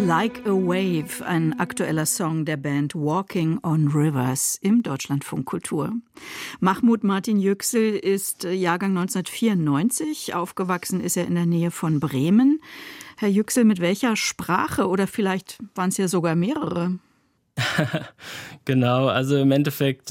Like a Wave, ein aktueller Song der Band Walking on Rivers im Deutschlandfunk Kultur. Mahmoud Martin Yüksel ist Jahrgang 1994. Aufgewachsen ist er in der Nähe von Bremen. Herr Yüksel, mit welcher Sprache oder vielleicht waren es ja sogar mehrere? Genau, also im Endeffekt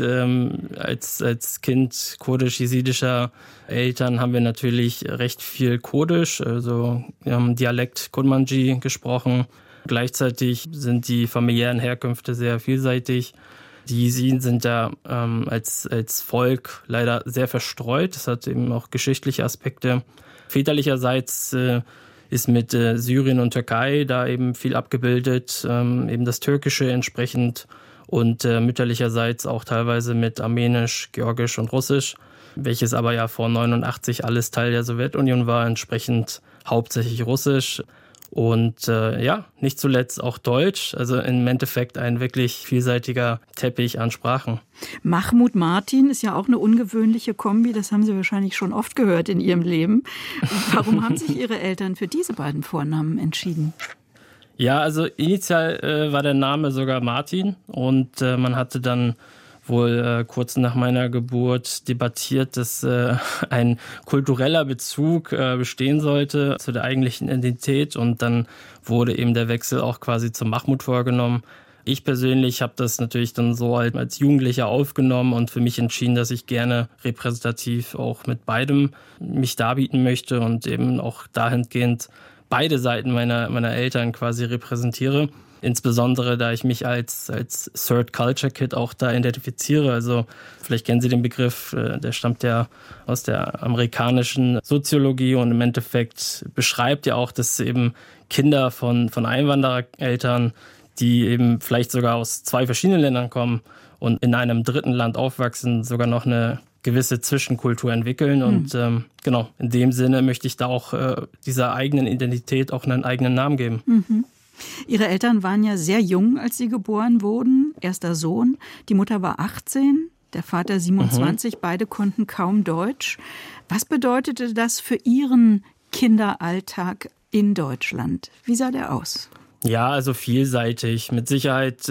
als Kind kurdisch-jesidischer Eltern haben wir natürlich recht viel Kurdisch, also wir haben Dialekt Kurmanji gesprochen. Gleichzeitig sind die familiären Herkünfte sehr vielseitig. Die Jesiden sind ja als Volk leider sehr verstreut. Das hat eben auch geschichtliche Aspekte. Väterlicherseits ist mit Syrien und Türkei da eben viel abgebildet, eben das Türkische entsprechend und mütterlicherseits auch teilweise mit Armenisch, Georgisch und Russisch, welches aber ja vor 89 alles Teil der Sowjetunion war, entsprechend hauptsächlich Russisch. Und nicht zuletzt auch Deutsch, also im Endeffekt ein wirklich vielseitiger Teppich an Sprachen. Mahmoud Martin ist ja auch eine ungewöhnliche Kombi, das haben Sie wahrscheinlich schon oft gehört in Ihrem Leben. Warum haben sich Ihre Eltern für diese beiden Vornamen entschieden? Ja, also initial war der Name sogar Martin und man hatte dann wohl kurz nach meiner Geburt debattiert, dass ein kultureller Bezug bestehen sollte zu der eigentlichen Identität und dann wurde eben der Wechsel auch quasi zum Mahmoud vorgenommen. Ich persönlich habe das natürlich dann so als Jugendlicher aufgenommen und für mich entschieden, dass ich gerne repräsentativ auch mit beidem mich darbieten möchte und eben auch dahingehend beide Seiten meiner Eltern quasi repräsentiere. Insbesondere, da ich mich als Third Culture Kid auch da identifiziere. Also vielleicht kennen Sie den Begriff, der stammt ja aus der amerikanischen Soziologie und im Endeffekt beschreibt ja auch, dass eben Kinder von Einwanderereltern, die eben vielleicht sogar aus 2 verschiedenen Ländern kommen und in einem dritten Land aufwachsen, sogar noch eine gewisse Zwischenkultur entwickeln. Und in dem Sinne möchte ich da auch dieser eigenen Identität auch einen eigenen Namen geben. Mhm. Ihre Eltern waren ja sehr jung, als sie geboren wurden. Erster Sohn, die Mutter war 18, der Vater 27, beide konnten kaum Deutsch. Was bedeutete das für Ihren Kinderalltag in Deutschland? Wie sah der aus? Ja, also vielseitig. Mit Sicherheit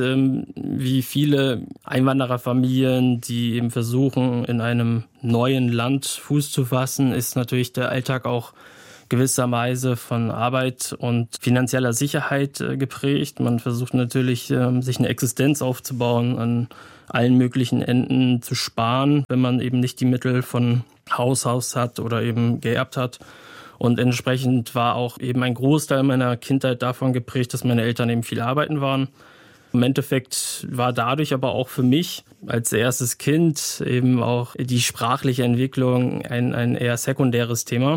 wie viele Einwandererfamilien, die eben versuchen, in einem neuen Land Fuß zu fassen, ist natürlich der Alltag auch gewisserweise von Arbeit und finanzieller Sicherheit geprägt. Man versucht natürlich, sich eine Existenz aufzubauen, an allen möglichen Enden zu sparen, wenn man eben nicht die Mittel von Haus hat oder eben geerbt hat. Und entsprechend war auch eben ein Großteil meiner Kindheit davon geprägt, dass meine Eltern eben viel arbeiten waren. Im Endeffekt war dadurch aber auch für mich als erstes Kind eben auch die sprachliche Entwicklung ein eher sekundäres Thema.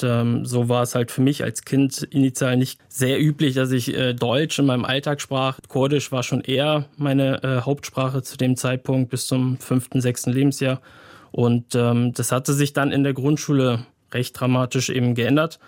So war es halt für mich als Kind initial nicht sehr üblich, dass ich Deutsch in meinem Alltag sprach. Kurdisch war schon eher meine Hauptsprache zu dem Zeitpunkt bis zum 5., 6. Lebensjahr. Und das hatte sich dann in der Grundschule recht dramatisch eben geändert.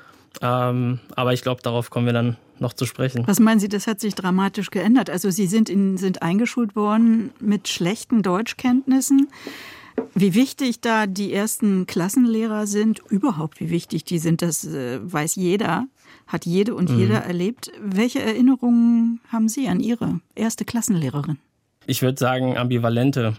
Aber ich glaube, darauf kommen wir dann noch zu sprechen. Was meinen Sie, das hat sich dramatisch geändert? Also Sie sind eingeschult worden mit schlechten Deutschkenntnissen. Wie wichtig da die ersten Klassenlehrer sind, überhaupt wie wichtig die sind, das weiß jeder, hat jede und jeder erlebt. Welche Erinnerungen haben Sie an Ihre erste Klassenlehrerin? Ich würde sagen ambivalente.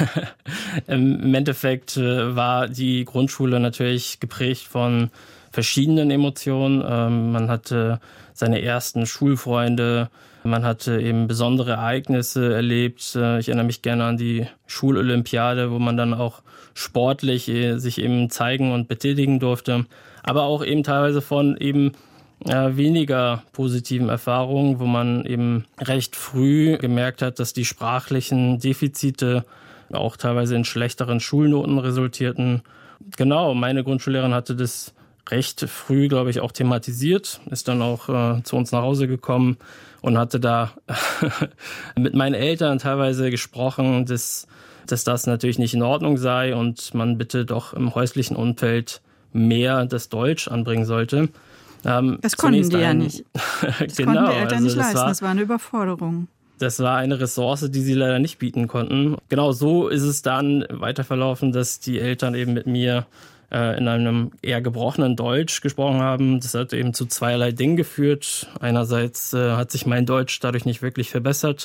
Im Endeffekt war die Grundschule natürlich geprägt von verschiedenen Emotionen. Man hatte seine ersten Schulfreunde, man hatte eben besondere Ereignisse erlebt. Ich erinnere mich gerne an die Schulolympiade, wo man dann auch sportlich sich eben zeigen und betätigen durfte. Aber auch eben teilweise von eben weniger positiven Erfahrungen, wo man eben recht früh gemerkt hat, dass die sprachlichen Defizite auch teilweise in schlechteren Schulnoten resultierten. Genau, meine Grundschullehrerin hatte das recht früh, glaube ich, auch thematisiert, ist dann auch zu uns nach Hause gekommen und hatte da mit meinen Eltern teilweise gesprochen, dass das natürlich nicht in Ordnung sei und man bitte doch im häuslichen Umfeld mehr das Deutsch anbringen sollte. Das konnten die ja nicht. Das genau, konnten die Eltern nicht leisten, das war eine Überforderung. Das war eine Ressource, die sie leider nicht bieten konnten. Genau so ist es dann weiter verlaufen, dass die Eltern eben mit mir in einem eher gebrochenen Deutsch gesprochen haben. Das hat eben zu zweierlei Dingen geführt. Einerseits hat sich mein Deutsch dadurch nicht wirklich verbessert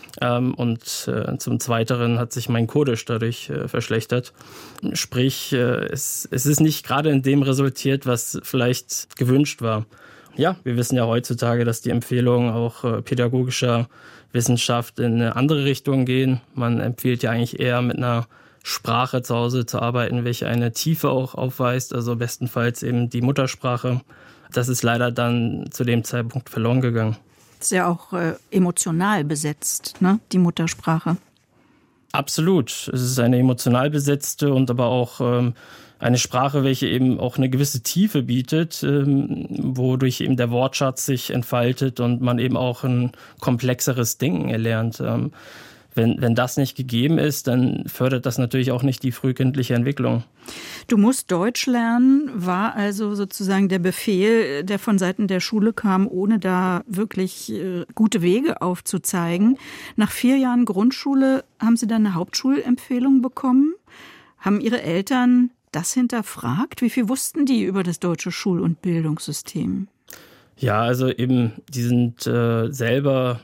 und zum Zweiteren hat sich mein Kurdisch dadurch verschlechtert. Sprich, es ist nicht gerade in dem resultiert, was vielleicht gewünscht war. Ja, wir wissen ja heutzutage, dass die Empfehlungen auch pädagogischer Wissenschaft in eine andere Richtung gehen. Man empfiehlt ja eigentlich eher mit einer Sprache zu Hause zu arbeiten, welche eine Tiefe auch aufweist, also bestenfalls eben die Muttersprache. Das ist leider dann zu dem Zeitpunkt verloren gegangen. Ist ja auch emotional besetzt, ne? Die Muttersprache. Absolut. Es ist eine emotional besetzte und aber auch eine Sprache, welche eben auch eine gewisse Tiefe bietet, wodurch eben der Wortschatz sich entfaltet und man eben auch ein komplexeres Denken erlernt. Wenn das nicht gegeben ist, dann fördert das natürlich auch nicht die frühkindliche Entwicklung. Du musst Deutsch lernen, war also sozusagen der Befehl, der von Seiten der Schule kam, ohne da wirklich gute Wege aufzuzeigen. Nach 4 Jahren Grundschule haben Sie dann eine Hauptschulempfehlung bekommen. Haben Ihre Eltern das hinterfragt? Wie viel wussten die über das deutsche Schul- und Bildungssystem? Ja, also eben, die sind selber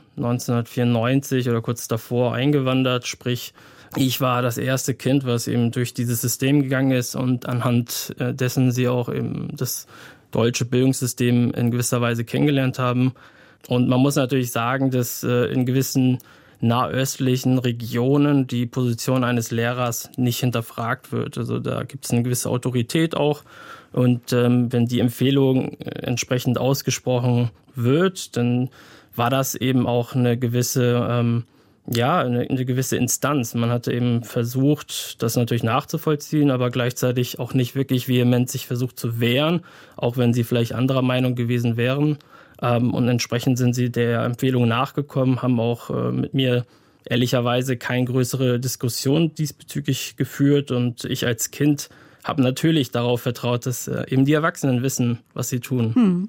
1994 oder kurz davor eingewandert, sprich, ich war das erste Kind, was eben durch dieses System gegangen ist und anhand dessen sie auch eben das deutsche Bildungssystem in gewisser Weise kennengelernt haben. Und man muss natürlich sagen, dass in gewissen nahöstlichen Regionen die Position eines Lehrers nicht hinterfragt wird. Also da gibt es eine gewisse Autorität auch. Und wenn die Empfehlung entsprechend ausgesprochen wird, dann war das eben auch eine gewisse, eine gewisse Instanz. Man hatte eben versucht, das natürlich nachzuvollziehen, aber gleichzeitig auch nicht wirklich vehement sich versucht zu wehren, auch wenn sie vielleicht anderer Meinung gewesen wären. Und entsprechend sind sie der Empfehlung nachgekommen, haben auch mit mir ehrlicherweise keine größere Diskussion diesbezüglich geführt. Und ich als Kind habe natürlich darauf vertraut, dass eben die Erwachsenen wissen, was sie tun.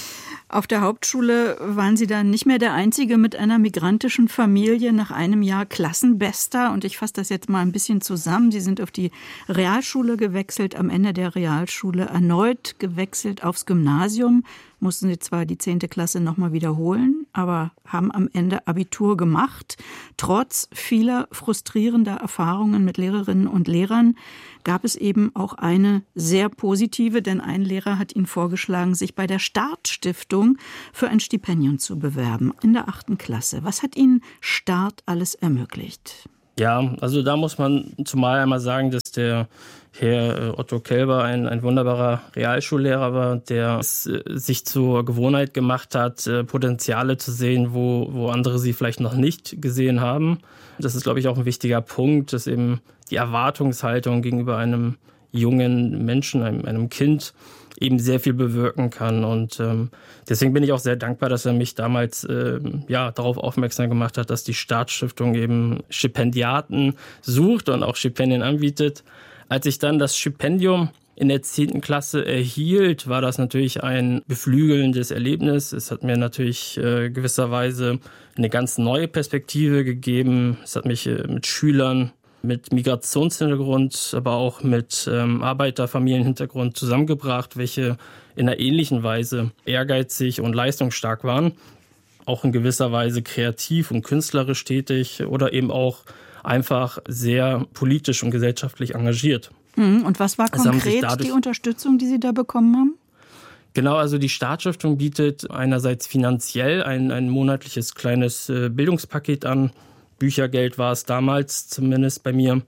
Auf der Hauptschule waren Sie dann nicht mehr der Einzige mit einer migrantischen Familie, nach einem Jahr Klassenbester. Und ich fasse das jetzt mal ein bisschen zusammen. Sie sind auf die Realschule gewechselt, am Ende der Realschule erneut gewechselt aufs Gymnasium. Mussten Sie zwar die 10. Klasse nochmal wiederholen, aber haben am Ende Abitur gemacht. Trotz vieler frustrierender Erfahrungen mit Lehrerinnen und Lehrern gab es eben auch eine sehr positive, denn ein Lehrer hat Ihnen vorgeschlagen, sich bei der Start-Stiftung für ein Stipendium zu bewerben in der 8. Klasse. Was hat Ihnen Start alles ermöglicht? Ja, also da muss man zumal einmal sagen, dass der Herr Otto Kelber ein wunderbarer Realschullehrer war, der es sich zur Gewohnheit gemacht hat, Potenziale zu sehen, wo andere sie vielleicht noch nicht gesehen haben. Das ist, glaube ich, auch ein wichtiger Punkt, dass eben die Erwartungshaltung gegenüber einem jungen Menschen, einem Kind, eben sehr viel bewirken kann. Und deswegen bin ich auch sehr dankbar, dass er mich damals darauf aufmerksam gemacht hat, dass die Start-Stiftung eben Stipendiaten sucht und auch Stipendien anbietet. Als ich dann das Stipendium in der 10. Klasse erhielt, war das natürlich ein beflügelndes Erlebnis. Es hat mir natürlich gewisserweise eine ganz neue Perspektive gegeben. Es hat mich mit Schülern mit Migrationshintergrund, aber auch mit Arbeiterfamilienhintergrund zusammengebracht, welche in einer ähnlichen Weise ehrgeizig und leistungsstark waren, auch in gewisser Weise kreativ und künstlerisch tätig oder eben auch einfach sehr politisch und gesellschaftlich engagiert. Und was war konkret die Unterstützung, die Sie da bekommen haben? Genau, also die Start-Stiftung bietet einerseits finanziell ein monatliches kleines Bildungspaket an. Büchergeld war es damals zumindest bei mir.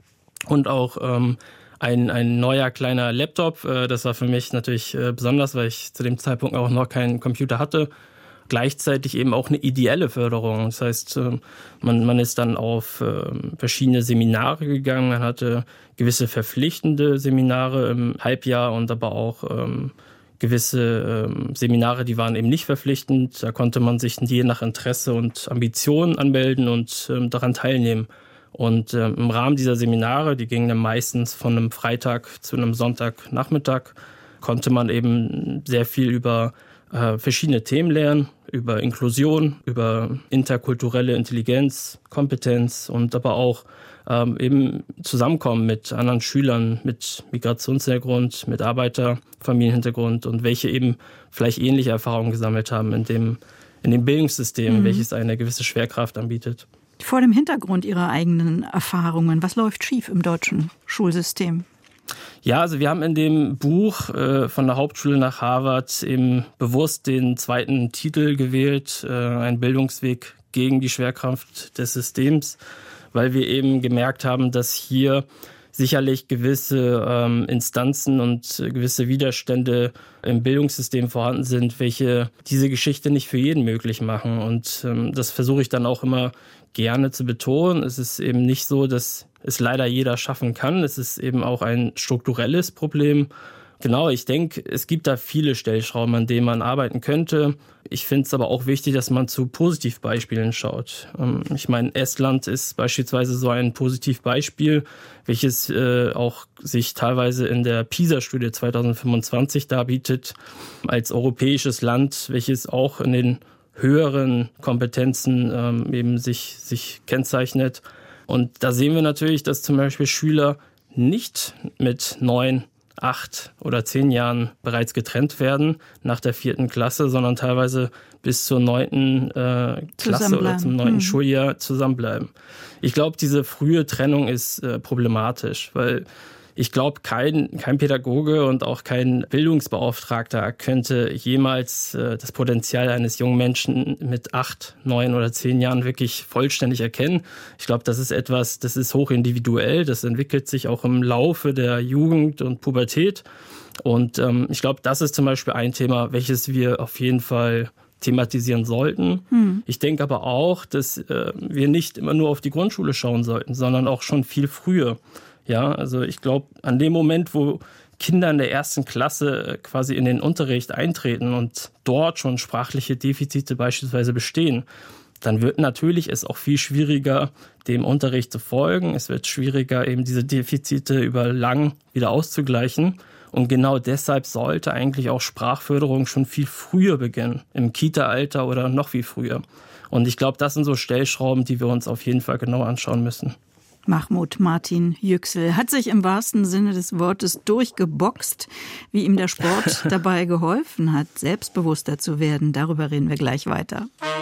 Und auch ein neuer kleiner Laptop. Das war für mich natürlich besonders, weil ich zu dem Zeitpunkt auch noch keinen Computer hatte. Gleichzeitig eben auch eine ideelle Förderung. Das heißt, man ist dann auf verschiedene Seminare gegangen. Man hatte gewisse verpflichtende Seminare im Halbjahr und aber auch gewisse Seminare, die waren eben nicht verpflichtend. Da konnte man sich je nach Interesse und Ambitionen anmelden und daran teilnehmen. Und im Rahmen dieser Seminare, die gingen dann meistens von einem Freitag zu einem Sonntagnachmittag, konnte man eben sehr viel über verschiedene Themen lernen. über Inklusion, über interkulturelle Intelligenz, Kompetenz und aber auch eben Zusammenkommen mit anderen Schülern mit Migrationshintergrund, mit Arbeiterfamilienhintergrund und welche eben vielleicht ähnliche Erfahrungen gesammelt haben in dem Bildungssystem, welches eine gewisse Schwerkraft anbietet. Vor dem Hintergrund Ihrer eigenen Erfahrungen, was läuft schief im deutschen Schulsystem? Ja, also wir haben in dem Buch von der Hauptschule nach Harvard eben bewusst den zweiten Titel gewählt, ein Bildungsweg gegen die Schwerkraft des Systems, weil wir eben gemerkt haben, dass hier sicherlich gewisse Instanzen und gewisse Widerstände im Bildungssystem vorhanden sind, welche diese Geschichte nicht für jeden möglich machen. Und das versuche ich dann auch immer gerne zu betonen. Es ist eben nicht so, dass es leider jeder schaffen kann. Es ist eben auch ein strukturelles Problem. Genau, ich denke, es gibt da viele Stellschrauben, an denen man arbeiten könnte. Ich finde es aber auch wichtig, dass man zu Positivbeispielen schaut. Ich meine, Estland ist beispielsweise so ein Positivbeispiel, welches auch sich teilweise in der PISA-Studie 2025 darbietet, als europäisches Land, welches auch in den höheren Kompetenzen eben sich kennzeichnet. Und da sehen wir natürlich, dass zum Beispiel Schüler nicht mit 9, 8 oder 10 Jahren bereits getrennt werden nach der 4. Klasse, sondern teilweise bis zur 9. Klasse oder zum 9. Schuljahr zusammenbleiben. Ich glaube, diese frühe Trennung ist problematisch, weil ich glaube, kein Pädagoge und auch kein Bildungsbeauftragter könnte jemals das Potenzial eines jungen Menschen mit 8, 9 oder 10 Jahren wirklich vollständig erkennen. Ich glaube, das ist etwas, das ist hochindividuell, das entwickelt sich auch im Laufe der Jugend und Pubertät. Und ich glaube, das ist zum Beispiel ein Thema, welches wir auf jeden Fall thematisieren sollten. Ich denke aber auch, dass wir nicht immer nur auf die Grundschule schauen sollten, sondern auch schon viel früher. Ja, also ich glaube, an dem Moment, wo Kinder in der 1. Klasse quasi in den Unterricht eintreten und dort schon sprachliche Defizite beispielsweise bestehen, dann wird natürlich es auch viel schwieriger, dem Unterricht zu folgen. Es wird schwieriger, eben diese Defizite über lang wieder auszugleichen. Und genau deshalb sollte eigentlich auch Sprachförderung schon viel früher beginnen, im Kita-Alter oder noch viel früher. Und ich glaube, das sind so Stellschrauben, die wir uns auf jeden Fall genau anschauen müssen. Mahmoud Martin Yüksel hat sich im wahrsten Sinne des Wortes durchgeboxt, wie ihm der Sport dabei geholfen hat, selbstbewusster zu werden. Darüber reden wir gleich weiter.